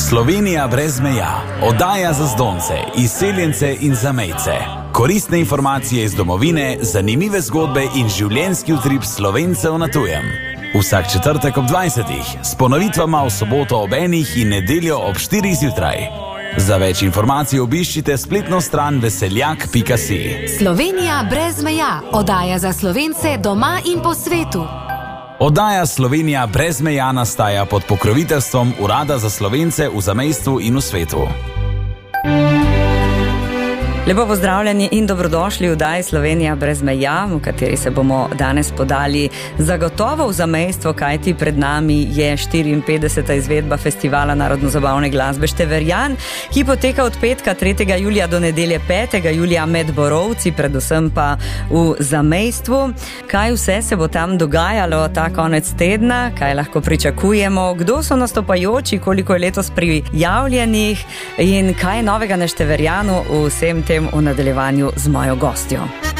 Slovenija brez meja, oddaja za zdonce, izseljence in zamejce. Koristne informacije iz domovine, zanimive zgodbe in življenjski utrip Slovencev na tujem. Vsak četrtek ob 20. s ponovitvama v soboto ob 1 in nedeljo ob 4 zjutraj. Za več informacij obiščite spletno stran veseljak.si. Slovenija brez meja, oddaja za Slovence doma in po svetu. Oddaja Slovenija brez meja nastaja pod pokroviteljstvom Urada za Slovence v zamejstvu in v svetu. Lepo pozdravljeni in dobrodošli v oddaji Slovenija brez meja, v kateri se bomo danes podali zagotovo v zamejstvo, kajti pred nami je 54. izvedba Festivala narodno-zabavne glasbe Števerjan, ki poteka od petka 3. julija do nedelje 5. julija med Borovci, predvsem pa v zamejstvu. Kaj vse se bo tam dogajalo ta konec tedna, kaj lahko pričakujemo, kdo so nastopajoči, koliko je letos prijavljenih in kaj je novega na Števerjanu, vsem tem v nadaljevanju z mojo gostjo.